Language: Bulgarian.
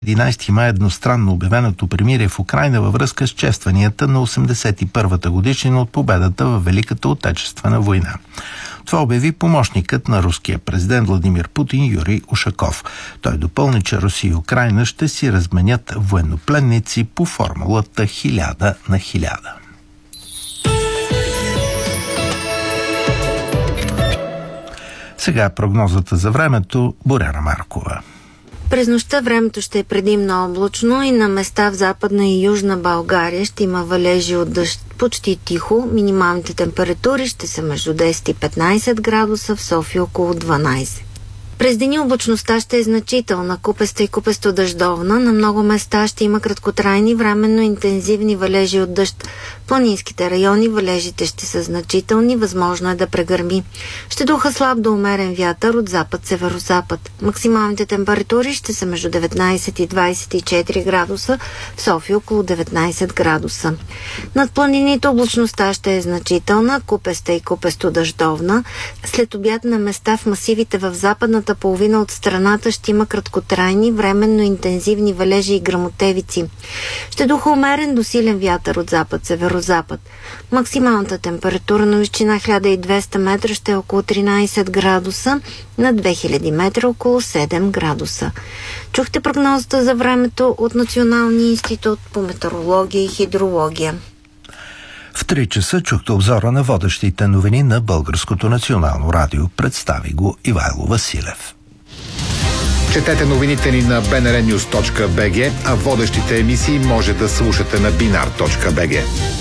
11 май едностранно обявеното примирие в Украйна във връзка с честванията на 81-та годишнина от победата във Великата отечествена война. Това обяви помощникът на руския президент Владимир Путин Юрий Ушаков. Той допълни, че Русия и Украйна ще си разменят военнопленници по формулата 1000 на 1000. Сега прогнозата за времето. Боряна Маркова. През нощта времето ще е предимно облачно и на места в Западна и Южна България ще има валежи от дъжд. Почти тихо, минималните температури ще са между 10 и 15 градуса, в София около 12. През деня облачността ще е значителна, купеста и купесто дъждовна. На много места ще има краткотрайни, временно интензивни валежи от дъжд. В планинските райони валежите ще са значителни, възможно е да прегърми. Ще духа слаб до умерен вятър от запад-северозапад. Максималните температури ще са между 19 и 24 градуса, в София около 19 градуса. Над планините облачността ще е значителна, купеста и купесто дъждовна. След обяд на места в масивите в западната половина от страната ще има краткотрайни, временно интензивни валежи и гръмотевици. Ще духа умерен до силен вятър от запад-северозапад. Максималната температура на височина 1200 метра ще е около 13 градуса, на 2000 метра около 7 градуса. Чухте прогнозата за времето от Националния институт по метеорология и хидрология. В 3 часа чухте обзора на водещите новини на Българското национално радио. Представи го Ивайло Василев. Четете новините ни на bnrnews.bg, а водещите емисии може да слушате на binar.bg.